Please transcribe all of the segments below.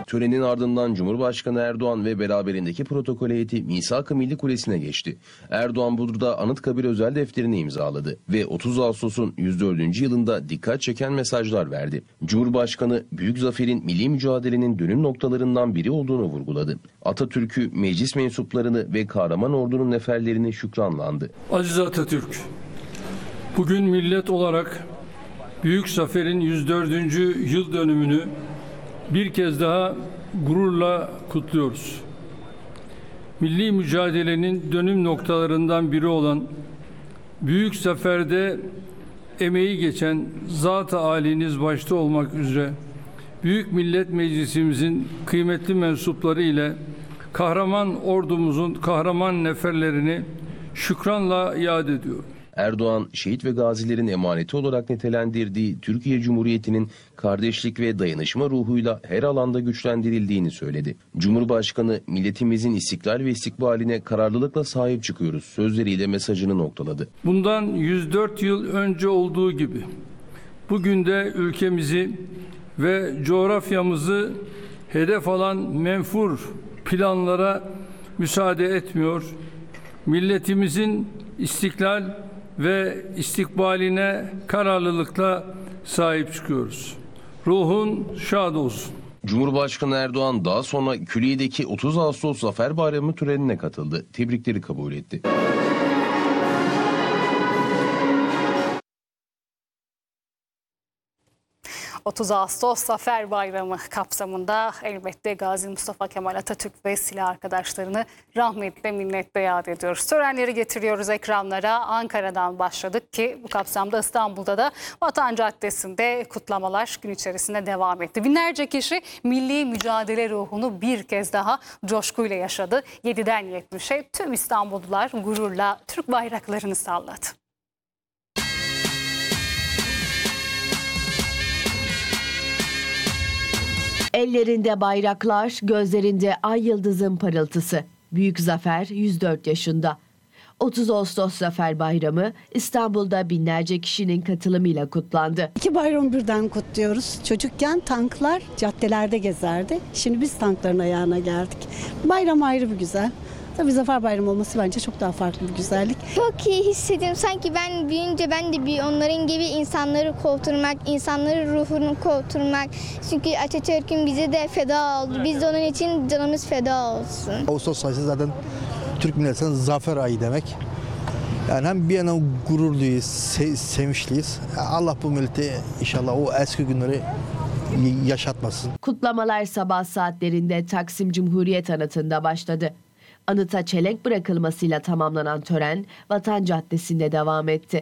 Törenin ardından Cumhurbaşkanı Erdoğan ve beraberindeki protokol heyeti Misak-ı Milli Kulesi'ne geçti. Erdoğan burada Anıtkabir özel defterini imzaladı ve 30 Ağustos'un 104. yılında dikkat çeken mesajlar verdi. Cumhurbaşkanı büyük zaferin milli mücadelenin dönüm noktalarından biri olduğunu vurguladı. Atatürk'ü, meclis mensuplarını ve kahraman ordunun neferlerini şükranlandı. Aziz Atatürk, bugün millet olarak büyük zaferin 104. yıl dönümünü bir kez daha gururla kutluyoruz. Milli mücadelenin dönüm noktalarından biri olan büyük zaferde emeği geçen zat-ı âliniz başta olmak üzere Büyük Millet Meclisimizin kıymetli mensupları ile kahraman ordumuzun kahraman neferlerini şükranla yad ediyorum. Erdoğan, şehit ve gazilerin emaneti olarak nitelendirdiği Türkiye Cumhuriyeti'nin kardeşlik ve dayanışma ruhuyla her alanda güçlendirildiğini söyledi. Cumhurbaşkanı, milletimizin istiklal ve istikbaline kararlılıkla sahip çıkıyoruz sözleriyle mesajını noktaladı. Bundan 104 yıl önce olduğu gibi bugün de ülkemizi ve coğrafyamızı hedef alan menfur planlara müsaade etmiyor. Milletimizin istiklal ve istikbaline kararlılıkla sahip çıkıyoruz. Ruhun şad olsun. Cumhurbaşkanı Erdoğan daha sonra Külliye'deki 30 Ağustos Zafer Bayramı törenine katıldı. Tebrikleri kabul etti. ...30 Ağustos Zafer Bayramı kapsamında elbette Gazi Mustafa Kemal Atatürk ve silah arkadaşlarını rahmetle minnetle yad ediyoruz. Törenleri getiriyoruz ekranlara. Ankara'dan başladık ki bu kapsamda İstanbul'da da Vatan Caddesi'nde kutlamalar gün içerisinde devam etti. Binlerce kişi milli mücadele ruhunu bir kez daha coşkuyla yaşadı. 7'den 70'e tüm İstanbullular gururla Türk bayraklarını salladı. Ellerinde bayraklar, gözlerinde ay yıldızın parıltısı. Büyük zafer 104 yaşında. 30 Ağustos Zafer Bayramı İstanbul'da binlerce kişinin katılımıyla kutlandı. İki bayramı birden kutluyoruz. Çocukken tanklar caddelerde gezerdi. Şimdi biz tankların ayağına geldik. Bayram ayrı bir güzel. Tabii Zafer Bayramı olması bence çok daha farklı bir güzellik. Çok iyi hissediyorum. Sanki ben büyüyünce ben de onların gibi insanları kovturmak, insanların ruhunu kovturmak. Çünkü Atatürk'ün bize de feda oldu. Biz de onun için canımız feda olsun. Ağustos ayı zaten Türk milletinin zafer ayı demek. Yani hem bir yana gururluyuz, sevinçliyiz. Allah bu milleti inşallah o eski günleri yaşatmasın. Kutlamalar sabah saatlerinde Taksim Cumhuriyet Anıtı'nda başladı. Anıta çelenk bırakılmasıyla tamamlanan tören Vatan Caddesi'nde devam etti.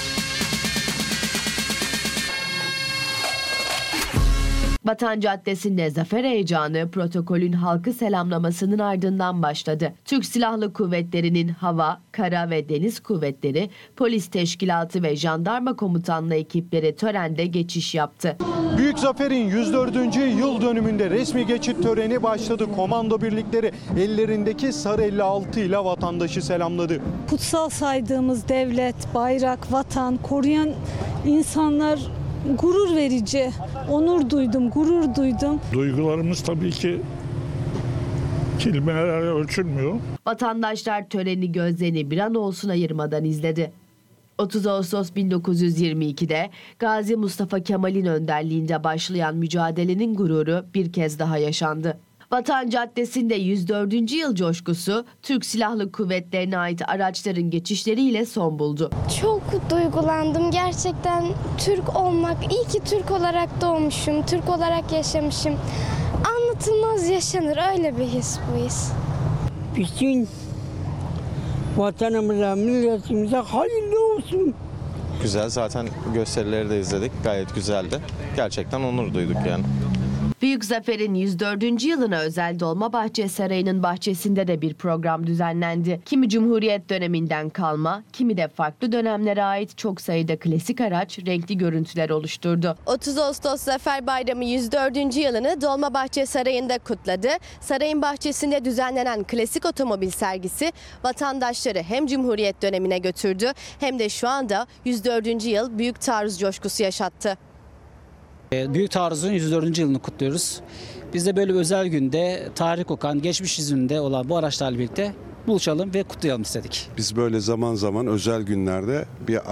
Vatan Caddesi'nde zafer heyecanı protokolün halkı selamlamasının ardından başladı. Türk Silahlı Kuvvetleri'nin hava, kara ve deniz kuvvetleri, polis teşkilatı ve jandarma komutanlığı ekipleri törende geçiş yaptı. Büyük Zafer'in 104. yıl dönümünde resmi geçit töreni başladı. Komando birlikleri ellerindeki sarı 56 ile vatandaşı selamladı. Kutsal saydığımız devlet, bayrak, vatan koruyan insanlar gurur verici. Onur duydum, gurur duydum. Duygularımız tabii ki kelimelerle ölçülmüyor. Vatandaşlar töreni gözlerini bir an olsun ayırmadan izledi. 30 Ağustos 1922'de Gazi Mustafa Kemal'in önderliğinde başlayan mücadelenin gururu bir kez daha yaşandı. Vatan Caddesi'nde 104. yıl coşkusu Türk Silahlı Kuvvetlerine ait araçların geçişleriyle son buldu. Çok duygulandım. Gerçekten Türk olmak, iyi ki Türk olarak doğmuşum, Türk olarak yaşamışım. Anlatılmaz yaşanır, öyle bir his bu his. Bütün vatanımıza, milletimize hayırlı olsun. Güzel, zaten gösterileri de izledik. Gayet güzeldi. Gerçekten onur duyduk yani. Büyük Zafer'in 104. yılına özel Dolmabahçe Sarayı'nın bahçesinde de bir program düzenlendi. Kimi Cumhuriyet döneminden kalma, kimi de farklı dönemlere ait çok sayıda klasik araç renkli görüntüler oluşturdu. 30 Ağustos Zafer Bayramı 104. yılını Dolmabahçe Sarayı'nda kutladı. Sarayın bahçesinde düzenlenen klasik otomobil sergisi vatandaşları hem Cumhuriyet dönemine götürdü hem de şu anda 104. yıl büyük taarruz coşkusu yaşattı. Büyük taarruzun 104. yılını kutluyoruz. Biz de böyle bir özel günde tarih kokan, geçmiş yüzünde olan bu araçlarla birlikte buluşalım ve kutlayalım istedik. Biz böyle zaman zaman özel günlerde bir